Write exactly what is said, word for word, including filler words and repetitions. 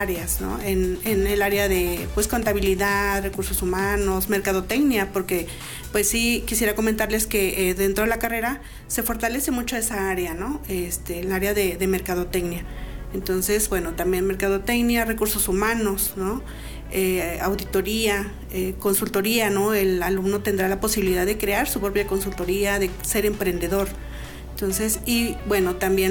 áreas, ¿no? En, en el área de pues contabilidad, recursos humanos, mercadotecnia, porque pues sí quisiera comentarles que eh, dentro de la carrera se fortalece mucho esa área, ¿no? Este, el área de, de mercadotecnia. Entonces, bueno, también mercadotecnia, recursos humanos, ¿no? Eh, auditoría, eh, consultoría, ¿no? El alumno tendrá la posibilidad de crear su propia consultoría, de ser emprendedor. Entonces, y bueno, también